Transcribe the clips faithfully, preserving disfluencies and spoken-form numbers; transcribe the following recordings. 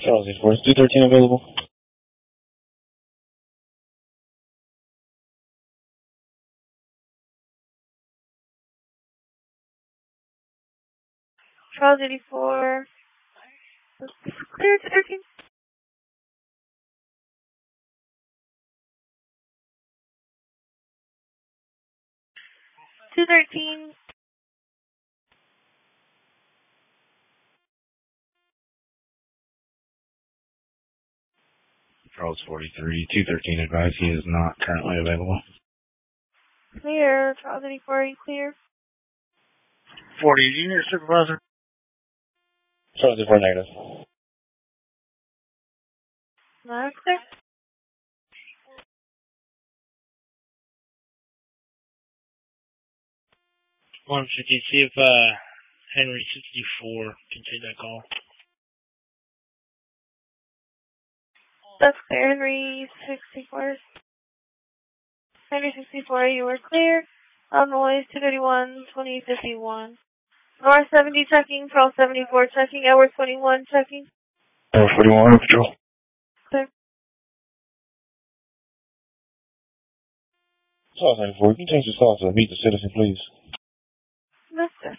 Charles eight four, is two thirteen available? Charles eighty-four. Clear two thirteen. two thirteen. Charles forty-three, two thirteen advice he is not currently available. Clear. Charles eighty-four, are you clear? forty, is unit supervisor? Charles eighty-four negative. Not clear. one fifty, see if uh, Henry sixty-four can take that call. That's clear. Henry sixty-four. Henry sixty-four, you were clear. On noise two thirty-one, twenty fifty-one. North seventy checking, Charles seventy-four checking, Edward twenty-one checking. Edward forty-one, on patrol. Clear. Charles ninety-four, can you change the sauce to meet the citizen, please? Yes, sir.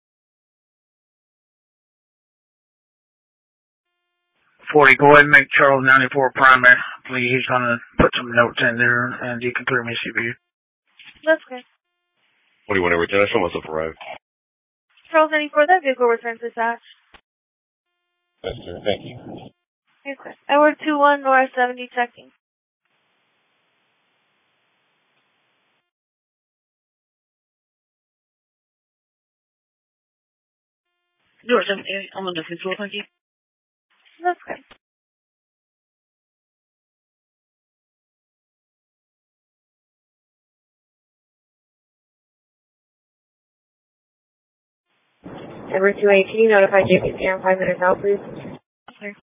forty, go ahead and make Charles ninety-four primary. Please, he's going to put some notes in there, and you can clear me C B U. That's good. forty-one, Edward ten, I saw myself arrive. Charles ninety-four, that vehicle returns dispatch. Yes, sir, thank you. Yes, sir. Edward two one, North seventy checking. North seventy, I'm on the control, thank you. That's good. Edward two eighteen, notify J P C in five minutes out, please. Clear.